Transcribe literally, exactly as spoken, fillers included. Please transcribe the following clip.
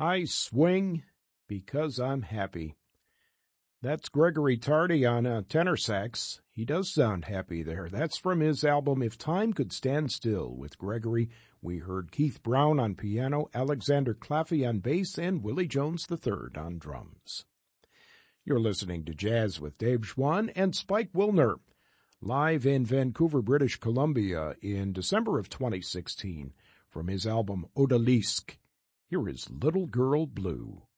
I swing because I'm happy. That's Gregory Tardy on uh, tenor sax. He does sound happy there. That's from his album If Time Could Stand Still. With Gregory, we heard Keith Brown on piano, Alexander Claffey on bass, and Willie Jones the third on drums. You're listening to Jazz with Dave Schwann and Spike Wilner, live in Vancouver, British Columbia in December of twenty sixteen from his album Odalisque. Here is Little Girl Blue.